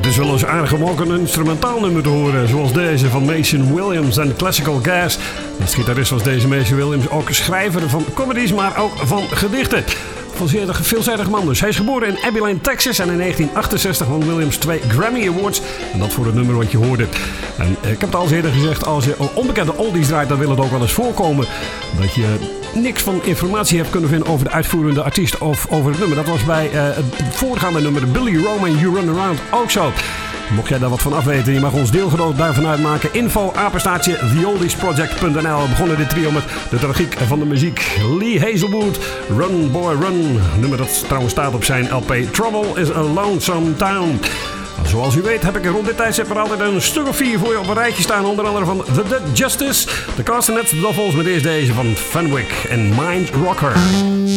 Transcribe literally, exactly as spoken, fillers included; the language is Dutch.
is wel eens aardig om ook een instrumentaal nummer te horen. Zoals deze van Mason Williams en Classical Gas. Als gitarist was deze Mason Williams ook schrijver van comedies, maar ook van gedichten. Van zeer veelzijdig man dus. Hij is geboren in Abilene, Texas. En in negentien achtenzestig won Williams twee Grammy Awards. En dat voor het nummer wat je hoorde. En ik heb het al eens eerder gezegd. Als je onbekende oldies draait, dan wil het ook wel eens voorkomen dat je niks van informatie hebt kunnen vinden over de uitvoerende artiest of over het nummer. Dat was bij uh, het voorgaande nummer, de Billy Roman You Run Around, ook zo. Mocht jij daar wat van afweten, je mag ons deelgenoot daarvan uitmaken. Info apenstaartje the oldies project punt n l. We begonnen dit trio met de tragiek van de muziek. Lee Hazelwood, Run Boy Run. Nummer dat trouwens staat op zijn L P Trouble is a Lonesome Town. Zoals u weet heb ik rond dit tijdstip er altijd een stuk of vier voor je op een rijtje staan. Onder andere van The Dead Justice, de Castanets, de Duffels met eerst deze van Fenwick en Mind Rocker.